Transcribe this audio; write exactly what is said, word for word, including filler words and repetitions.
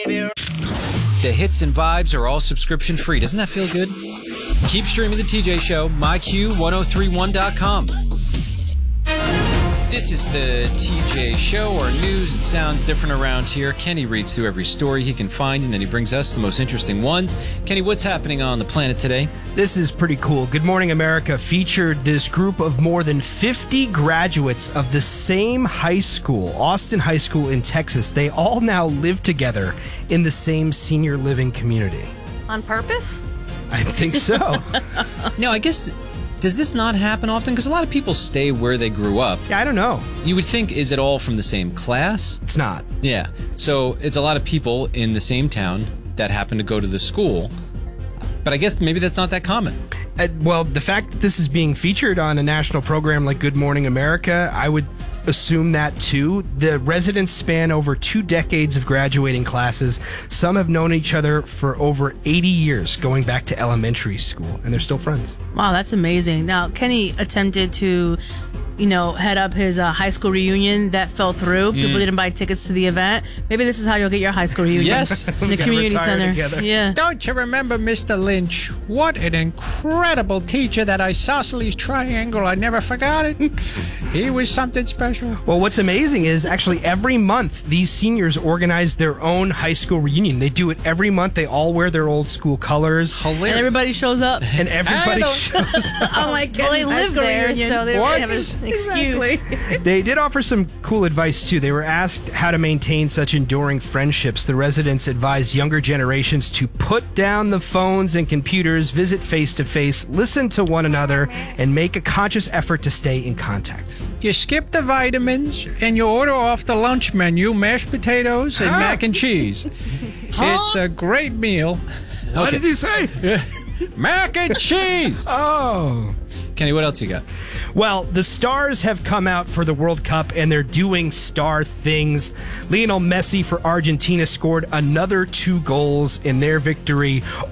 The hits and vibes are all subscription free. Doesn't that feel good? Keep streaming the T J Show, my Q ten thirty-one dot com. This is the T J Show, our news. It sounds different around here. Kenny reads through every story he can find, and then he brings us the most interesting ones. Kenny, what's happening on the planet today? This is pretty cool. Good Morning America featured this group of more than fifty graduates of the same high school, Austin High School in Texas. They all now live together in the same senior living community. On purpose? I think so. No, I guess... Does this not happen often? Because a lot of people stay where they grew up. Yeah, I don't know. You would think, is it all from the same class? It's not. Yeah. So it's a lot of people in the same town that happen to go to the school. But I guess maybe that's not that common. Uh, well, the fact that this is being featured on a national program like Good Morning America, I would assume that too. The residents span over two decades of graduating classes. Some have known each other for over eighty years, going back to elementary school, and they're still friends. Wow, that's amazing. Now, Kenny attempted to, you know, head up his uh, high school reunion. That fell through. People Mm. didn't buy tickets to the event. Maybe this is how you'll get your high school reunion. Yes. In the We gotta community retire center. together. Yeah. Don't you remember Mister Lynch? What an incredible teacher, that isosceles triangle. I never forgot it. He was something special. Well, what's amazing is actually every month these seniors organize their own high school reunion. They do it every month. They all wear their old school colors. Hilarious. And everybody shows up. And everybody I don't- shows up. Unlike well, they live there, so they What? don't have an excuse. They did offer some cool advice, too. They were asked how to maintain such enduring friendships. The residents advised younger generations to put down the phones and computers, visit face-to-face, listen to one another, and make a conscious effort to stay in contact. You skip the vitamins and you order off the lunch menu mashed potatoes and mac and cheese. It's a great meal. What did he say? Mac and cheese! Oh. Kenny, what else you got? Well, the stars have come out for the World Cup, and they're doing star things. Lionel Messi for Argentina scored another two goals in their victory